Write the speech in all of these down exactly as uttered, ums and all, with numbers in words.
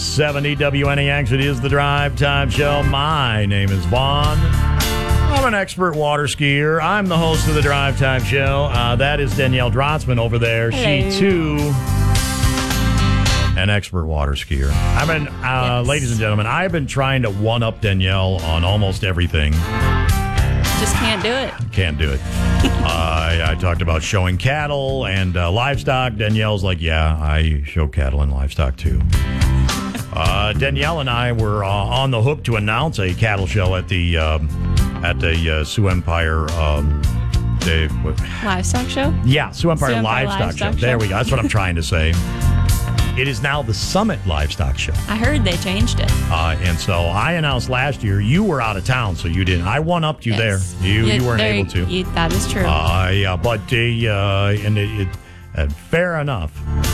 seventy W N A X. It is the Drive Time Show. My name is Vaughn. I'm an expert water skier. I'm the host of the Drive Time Show. Uh, that is Danielle Drotzman over there. Hello. She, too, an expert water skier. I've been, uh, Yes. ladies and gentlemen, I've been trying to one-up Danielle on almost everything. Just can't do it. Can't do it. uh, I, I talked about showing cattle and uh, livestock. Danielle's like, yeah, I show cattle and livestock too. Uh, Danielle and I were uh, on the hook to announce a cattle show at the um, at the uh, Sioux Empire. Um, the, Livestock show? yeah, Sioux Empire, Sioux Empire Livestock, Livestock Show. There Show. we go. That's what I'm trying to say. It is now the Summit Livestock Show. I heard they changed it. Uh, and so I announced last year, you were out of town, so you didn't. I one-upped you Yes. there. You you weren't there- able to. you- that is true. Uh, yeah, but the uh, and it, it uh, fair enough.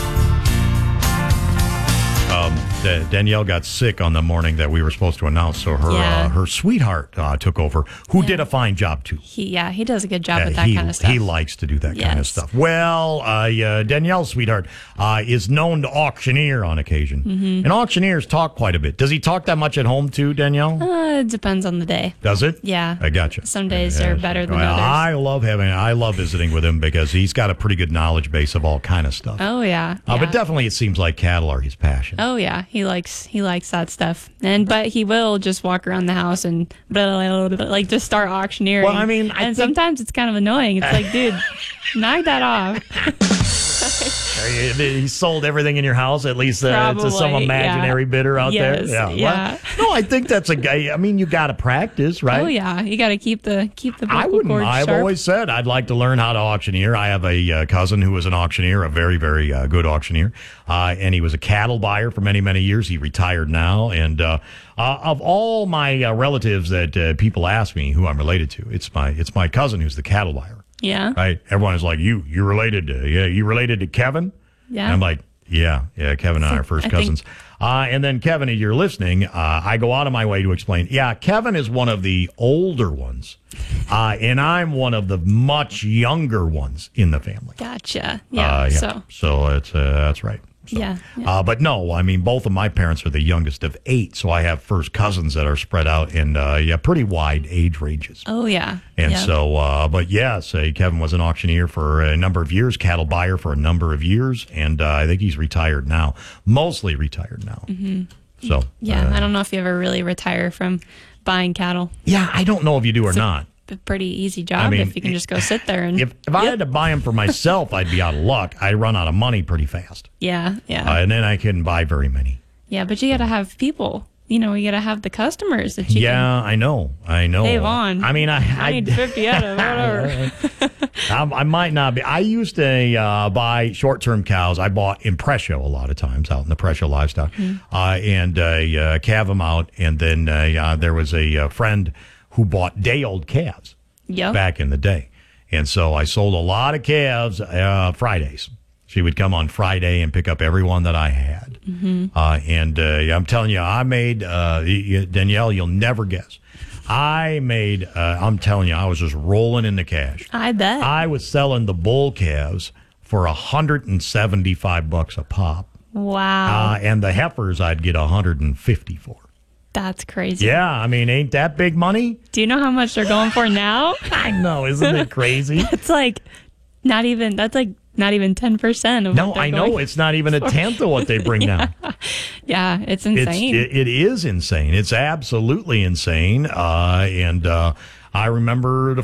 Um, Da- Danielle got sick on the morning that we were supposed to announce, so her Yeah. uh, her sweetheart uh, took over, who Yeah. did a fine job too. he, yeah, he does a good job Uh, with that he, kind of stuff. he likes to do that kind of Yes. stuff. Well, uh, yeah, Danielle's sweetheart uh, is known to auctioneer on occasion, Mm-hmm. and auctioneers talk quite a bit. Does he talk that much at home too, Danielle? Uh, it depends on the day. Does it? Yeah. I gotcha. Some days are better than Well, others. I love having, I love visiting with him because he's got a pretty good knowledge base of all kind of stuff. Oh, yeah. Uh, yeah. but definitely, it seems like cattle are his passion. Oh yeah, he likes he likes that stuff, and but he will just walk around the house and blah, blah, blah, blah, like just start auctioneering. Well, I mean, I and think- sometimes it's kind of annoying. It's like, dude, knock that off. He he sold everything in your house, at least uh, to some Probably, imaginary yeah. bidder out Yes, there. yeah. Well, no, I think that's a guy. I mean, you got to practice, right? Oh yeah, you got to keep the keep the I vocal wouldn't. cords I've sharp. always said I'd like to learn how to auctioneer. I have a uh, cousin who was an auctioneer, a very, very uh, good auctioneer, uh, and he was a cattle buyer for many, many years. He retired now, and uh, uh, of all my uh, relatives that uh, people ask me who I'm related to, it's my it's my cousin who's the cattle buyer. yeah, Right? Everyone is like, you you related to yeah you related to Kevin? yeah. And I'm like, yeah, yeah, Kevin and I are first I think- cousins. Uh, and then, Kevin, if you're listening, uh, I go out of my way to explain. Yeah, Kevin is one of the older ones, uh, and I'm one of the much younger ones in the family. Gotcha. Yeah. Uh, yeah. So so it's, uh, that's right. So, Yeah, yeah. Uh, but no, I mean, both of my parents are the youngest of eight, so I have first cousins that are spread out in, uh, yeah, pretty wide age ranges. oh yeah. And yeah. so, uh, but yeah, say Kevin was an auctioneer for a number of years, cattle buyer for a number of years, and uh, I think he's retired now, mostly retired now. Mm-hmm. So, yeah, uh, I don't know if you ever really retire from buying cattle. yeah, I don't know if you do or not. A pretty easy job I mean, if you can just go sit there and If if I had to buy them for myself, I'd be out of luck. I run out of money pretty fast, yeah, yeah, uh, and then I couldn't buy very many. yeah. But you got to have people. You know, you got to have the customers that you Yeah, I know, I know. Hey, Vaughn. I mean, I, can. I I, need fifty out of whatever. I, I might not be. I used to uh, buy short-term cows. I bought Impresio a lot of times out in the Impresio livestock, uh, and uh, uh, calve them out. And then uh, uh, there was a uh, friend who bought day-old calves Yep. back in the day, and so I sold a lot of calves uh, Fridays. She would come on Friday and pick up every one that I had. Mm-hmm. Uh, and uh, I'm telling you, I made uh, y- Danielle. You'll never guess. I made. Uh, I'm telling you, I was just rolling in the cash. I bet. I was selling the bull calves for a hundred and seventy-five bucks a pop, wow. uh, and the heifers I'd get a hundred and fifty for. That's crazy. Yeah, I mean, ain't that big money? Do you know how much they're going for now? I know, isn't it crazy? It's like not even, that's like not even ten percent of No, what they're I know going- it's not even a tenth of what they bring down. Yeah, it's It's, insane. it, it is insane. It's absolutely insane. Uh, and uh, I remember the